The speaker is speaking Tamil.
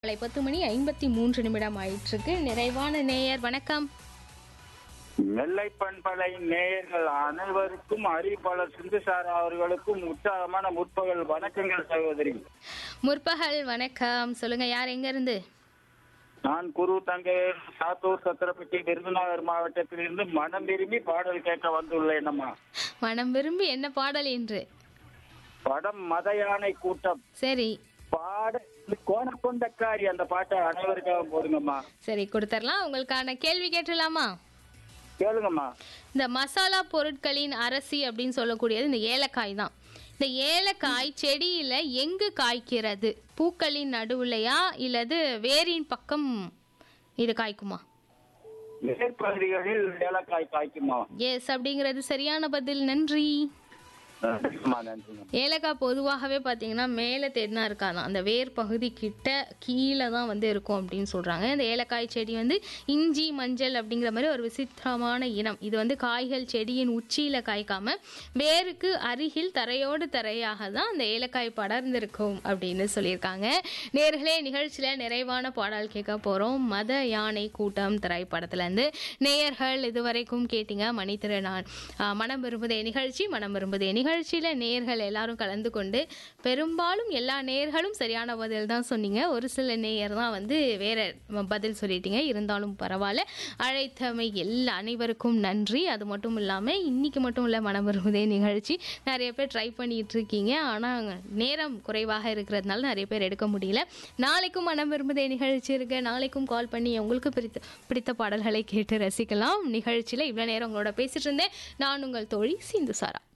காலை 10:53 ஆயிட்டிருக்கு. நிறைவான நேயர் வணக்கம். நெல்லை பண்பலை நேயர்கள் அனைவருக்கும் அறிவிப்பாளர் சிந்துசார் அவர்களுக்கும் உற்சாகமான முற்பகல் வணக்கங்கள் சகோதரி. முற்பகல் வணக்கம். சொல்லுங்க, யார் எங்க இருந்து? நான் குரு தங்கை சாத்தூர் சத்திரப்பட்டி விருதுநகர் மாவட்டத்திலிருந்து மனம் விரும்பி பாடல் கேட்க வந்துள்ளேன். மனம் விரும்பி என்ன பாடல் என்று? படம் மத யானை கூட்டம். சரி, பாட கோணக்கொண்டக்காரி அந்த பாட்டை அனைவருக்காக போடுங்கம்மா. சரி, கொடுத்துடலாம். உங்களுக்கான கேள்வி கேட்டுலாமா? கேளுங்கம்மா. இந்த மசாலா பொருட்களின் அரசி அப்படின்னு சொல்லக்கூடியது இந்த ஏலக்காய் தான். இந்த ஏலக்காய் செடியில எங்கு காய்க்கிறது? பூக்களின் நடுவுலையா இல்லது வேரின் பக்கம் இது காய்க்குமா? மேற்பகுதிகளில் ஏலக்காய் காய்க்குமா? எஸ் அப்படிங்கிறது சரியான பதில். நன்றி. ஏலக்காய் பொதுவாகவே பார்த்தீங்கன்னா மேலே தேடினா இருக்காதான், அந்த வேர் பகுதி கிட்ட கீழே தான் வந்து இருக்கும் அப்படின்னு சொல்கிறாங்க. இந்த ஏலக்காய் செடி வந்து இஞ்சி மஞ்சள் அப்படிங்கிற மாதிரி ஒரு விசித்திரமான இனம். இது வந்து காய்கள் செடியின் உச்சியில் காய்க்காம வேருக்கு அருகில் தரையோடு தரையாக தான் அந்த ஏலக்காய் படர்ந்திருக்கும் அப்படின்னு சொல்லியிருக்காங்க. நேர்களே, நிகழ்ச்சியில் நிறைவான பாடல் கேட்க போகிறோம். மத யானை கூட்டம் திரைப்படத்துலேருந்து. நேயர்கள் இதுவரைக்கும் கேட்டீங்க மணித்திருநாள் மனம் விரும்புதே நிகழ்ச்சி. மனம் விரும்புதே நிகழ்ச்சியில நேயர்கள் எல்லாரும் கலந்து கொண்டு பெரும்பாலும் எல்லா நேயர்களும் சரியான பதில் தான் சொன்னீங்க. ஒரு சில நேயர் தான் வந்து வேற பதில் சொல்லிட்டீங்க. இருந்தாலும் பரவாயில்ல. அழைத்தமை எல்லா அனைவருக்கும் நன்றி. அது மட்டும் இல்லாம இன்னைக்கு மட்டும் இல்ல, மனம் விரும்புதே நிகழ்ச்சி நிறைய பேர் ட்ரை பண்ணிட்டு இருக்கீங்க. ஆனா நேரம் குறைவாக இருக்கிறதுனால நிறைய பேர் எடுக்க முடியல. நாளைக்கும் மனம் விரும்புதே நிகழ்ச்சி இருக்கு. நாளைக்கும் கால் பண்ணி உங்களுக்கு பிடித்த பாடல்களை கேட்டு ரசிக்கலாம். நிகழ்ச்சியில இவ்வளவு நேரம் உங்களோட பேசிட்டு இருந்தேன். நான் உங்கள் தோழி சிந்துசாரா.